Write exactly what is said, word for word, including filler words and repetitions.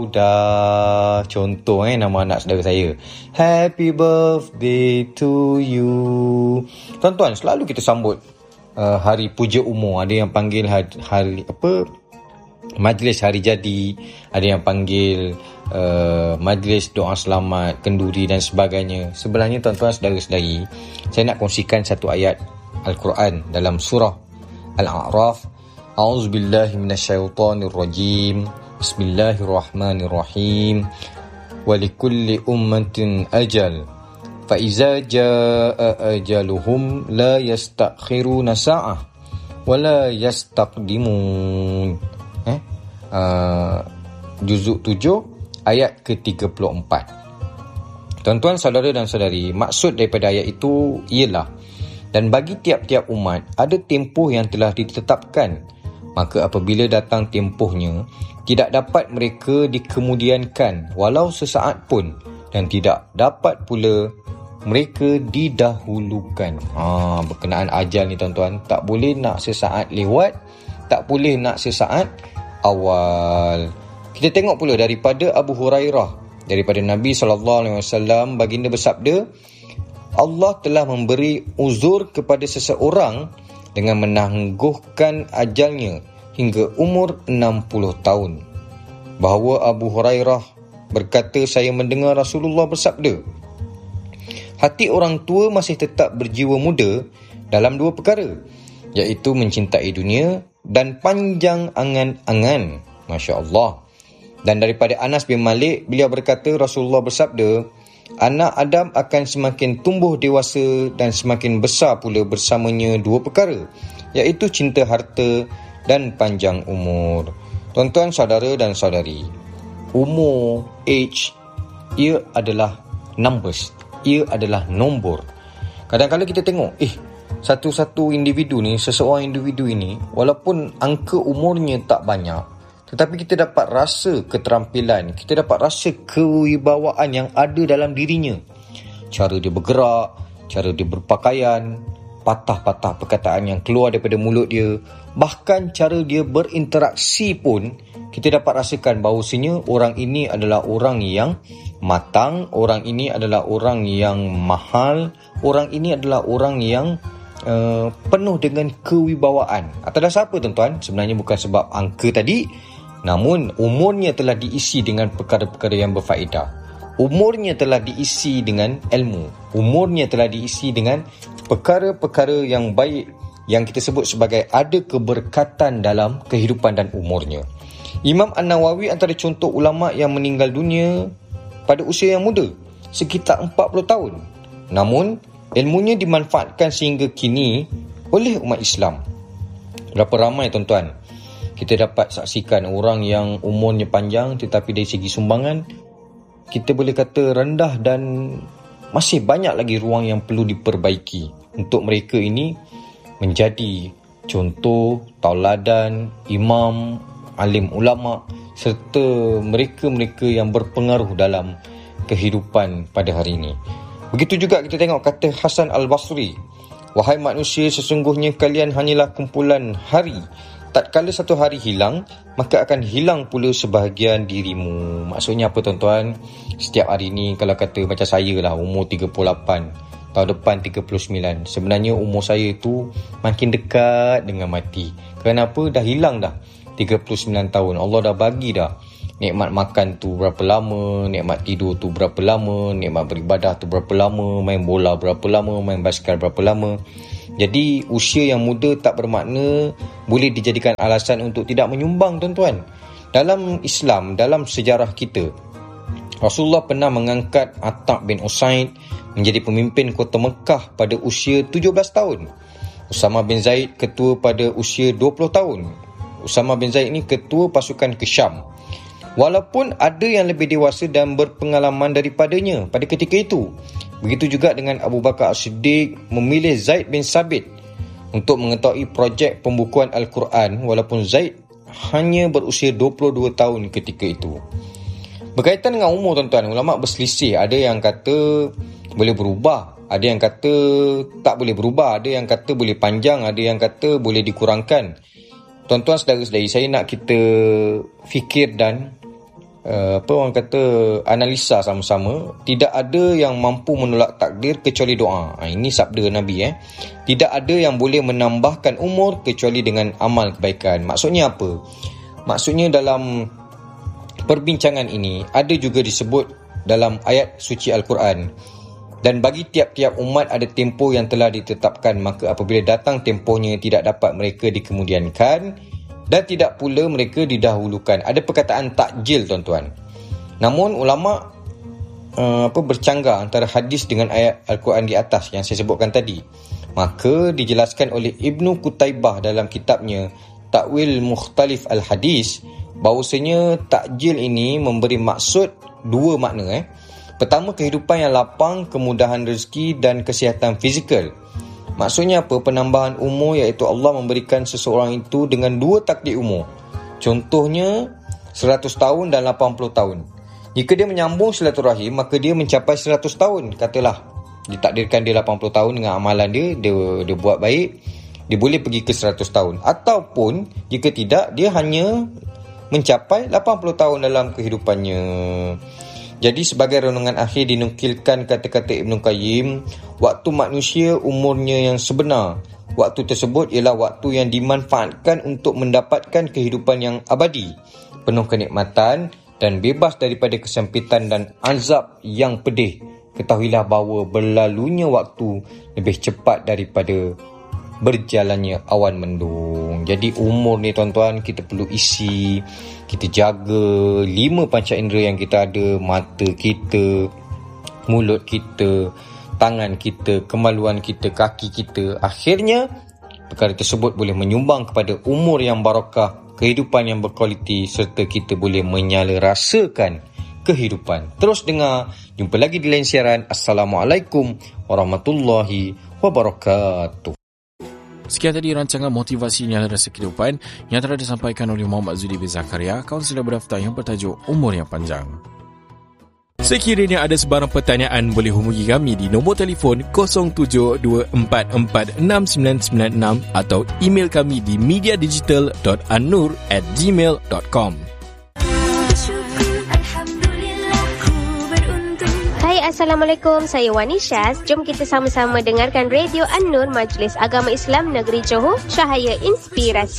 Dah contoh eh nama anak saudara saya. Happy birthday to you. Tuan-tuan, selalu kita sambut uh, hari puja umur. Ada yang panggil hari, hari apa? Majlis hari jadi, ada yang panggil uh, majlis doa selamat, kenduri dan sebagainya. Sebenarnya tuan-tuan saudara-saudari, saya nak kongsikan satu ayat Al-Quran dalam surah Al-A'raf. A'udzubillahi minasyaitonirrajim. Bismillahirrahmanirrahim. Walikulli ummatin ajal. Fa iza jaa ajaluhum la yastakhiruna sa'ah wa la yastaqdimun. Eh? Uh, juzuk tujuh ayat ke tiga puluh empat. Tuan-tuan, saudara dan saudari, maksud daripada ayat itu ialah, dan bagi tiap-tiap umat ada tempoh yang telah ditetapkan, maka apabila datang tempohnya, tidak dapat mereka dikemudiankan walau sesaat pun, dan tidak dapat pula mereka didahulukan. Ha, berkenaan ajal ni tuan-tuan, tak boleh nak sesaat lewat, tak boleh nak sesaat awal. Kita tengok pula daripada Abu Hurairah, daripada Nabi sallallahu alaihi wasallam, baginda bersabda, Allah telah memberi uzur kepada seseorang dengan menangguhkan ajalnya hingga umur enam puluh tahun. Bahawa Abu Hurairah berkata, saya mendengar Rasulullah bersabda, hati orang tua masih tetap berjiwa muda dalam dua perkara, iaitu mencintai dunia dan panjang angan-angan. Masya Allah. Dan daripada Anas bin Malik, beliau berkata, Rasulullah bersabda, anak Adam akan semakin tumbuh dewasa dan semakin besar pula bersamanya dua perkara, iaitu cinta harta dan panjang umur. Tuan-tuan, saudara dan saudari, umur, age, ia adalah numbers, ia adalah nombor. Kadang-kadang kita tengok, eh, satu-satu individu ni, seseorang individu ini, walaupun angka umurnya tak banyak, tetapi kita dapat rasa keterampilan, kita dapat rasa kewibawaan yang ada dalam dirinya. Cara dia bergerak, cara dia berpakaian, patah-patah perkataan yang keluar daripada mulut dia, bahkan cara dia berinteraksi pun, kita dapat rasakan bahawasanya orang ini adalah orang yang matang, orang ini adalah orang yang mahal, orang ini adalah orang yang uh, penuh dengan kewibawaan. Atas dasar apa tuan-tuan? Sebenarnya bukan sebab angka tadi, namun umurnya telah diisi dengan perkara-perkara yang berfaedah. Umurnya telah diisi dengan ilmu. Umurnya telah diisi dengan perkara-perkara yang baik, yang kita sebut sebagai ada keberkatan dalam kehidupan dan umurnya. Imam An-Nawawi antara contoh ulama yang meninggal dunia pada usia yang muda, sekitar empat puluh tahun. Namun ilmunya dimanfaatkan sehingga kini oleh umat Islam. Berapa ramai tuan-tuan kita dapat saksikan orang yang umurnya panjang, tetapi dari segi sumbangan kita boleh kata rendah, dan masih banyak lagi ruang yang perlu diperbaiki untuk mereka ini menjadi contoh, tauladan, imam, alim ulama, serta mereka-mereka yang berpengaruh dalam kehidupan pada hari ini. Begitu juga kita tengok kata Hasan Al-Basri, wahai manusia, sesungguhnya kalian hanyalah kumpulan hari. Tatkala satu hari hilang, maka akan hilang pula sebahagian dirimu. Maksudnya apa tuan-tuan? Setiap hari ni, kalau kata macam saya lah, umur tiga puluh lapan, tahun depan tiga puluh sembilan, sebenarnya umur saya tu makin dekat dengan mati. Kenapa? Dah hilang dah tiga puluh sembilan tahun. Allah dah bagi dah nikmat makan tu berapa lama, nikmat tidur tu berapa lama, nikmat beribadah tu berapa lama, main bola berapa lama, main basikal berapa lama. Jadi usia yang muda tak bermakna boleh dijadikan alasan untuk tidak menyumbang tuan-tuan. Dalam Islam, dalam sejarah kita, Rasulullah pernah mengangkat Attab bin Usaid menjadi pemimpin kota Mekah pada usia tujuh belas tahun. Usama bin Zaid ketua pada usia dua puluh tahun. Usama bin Zaid ini ketua pasukan ke Syam. Walaupun ada yang lebih dewasa dan berpengalaman daripadanya pada ketika itu. Begitu juga dengan Abu Bakar As-Siddiq memilih Zaid bin Sabit untuk mengetahui projek pembukuan Al-Quran, walaupun Zaid hanya berusia dua puluh dua tahun ketika itu. Berkaitan dengan umur tuan-tuan, ulama berselisih. Ada yang kata boleh berubah, ada yang kata tak boleh berubah, ada yang kata boleh panjang, ada yang kata boleh dikurangkan. Tuan-tuan, saudara-saudari, saya nak kita fikir dan uh, apa orang kata analisa sama-sama, tidak ada yang mampu menolak takdir kecuali doa. Ha, ini sabda Nabi eh. Tidak ada yang boleh menambahkan umur kecuali dengan amal kebaikan. Maksudnya apa? Maksudnya dalam perbincangan ini ada juga disebut dalam ayat suci Al-Quran, dan bagi tiap-tiap umat ada tempoh yang telah ditetapkan, maka apabila datang tempohnya tidak dapat mereka dikemudiankan dan tidak pula mereka didahulukan. Ada perkataan takjil, tuan-tuan. Namun ulama uh, apa bercanggah antara hadis dengan ayat Al-Quran di atas yang saya sebutkan tadi. Maka dijelaskan oleh Ibnu Qutaibah dalam kitabnya Ta'wil Mukhtalif Al-Hadis bahawasanya takjil ini memberi maksud dua makna eh. Pertama, kehidupan yang lapang, kemudahan rezeki dan kesihatan fizikal. Maksudnya apa? Penambahan umur, iaitu Allah memberikan seseorang itu dengan dua takdir umur. Contohnya seratus tahun dan lapan puluh tahun. Jika dia menyambung silaturahim, maka dia mencapai seratus tahun. Katalah ditakdirkan dia lapan puluh tahun dengan amalan dia, dia, dia buat baik, dia boleh pergi ke seratus tahun. Ataupun jika tidak, dia hanya mencapai lapan puluh tahun dalam kehidupannya. Jadi sebagai renungan akhir dinukilkan kata-kata Ibn Qayyim, waktu manusia umurnya yang sebenar, waktu tersebut ialah waktu yang dimanfaatkan untuk mendapatkan kehidupan yang abadi, penuh kenikmatan dan bebas daripada kesempitan dan azab yang pedih. Ketahuilah bahawa berlalunya waktu lebih cepat daripada berjalannya awan mendung. Jadi umur ni, tuan-tuan, kita perlu isi, kita jaga lima panca indera yang kita ada, mata kita, mulut kita, tangan kita, kemaluan kita, kaki kita. Akhirnya perkara tersebut boleh menyumbang kepada umur yang barakah, kehidupan yang berkualiti, serta kita boleh menyala rasakan kehidupan. Terus dengar, jumpa lagi di lain siaran. Assalamualaikum warahmatullahi wabarakatuh. Sekian tadi rancangan motivasi nyala rasa kehidupan yang telah disampaikan oleh Muhammad Zudi bin Zakaria, kaunselor berdaftar yang bertajuk Umur yang Panjang. Sekiranya ada sebarang pertanyaan, boleh hubungi kami di nombor telefon kosong tujuh dua empat empat enam sembilan sembilan enam atau email kami di mediadigital dot annur at gmail dot com. Assalamualaikum, saya Wani Syaz. Jom kita sama-sama dengarkan Radio An-Nur, Majlis Agama Islam Negeri Johor, Cahaya Inspirasi.